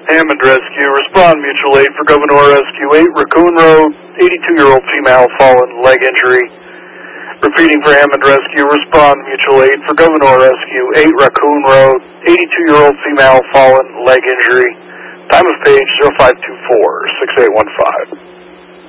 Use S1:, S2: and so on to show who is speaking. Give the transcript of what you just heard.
S1: Hammond Rescue, respond mutual aid for Governor Rescue 8, Raccoon Road, 82-year-old female fallen, leg injury. Repeating for Hammond Rescue, respond mutual aid for Governor Rescue 8, Raccoon Road, 82-year-old female fallen, leg injury. Time of page 0524-6815.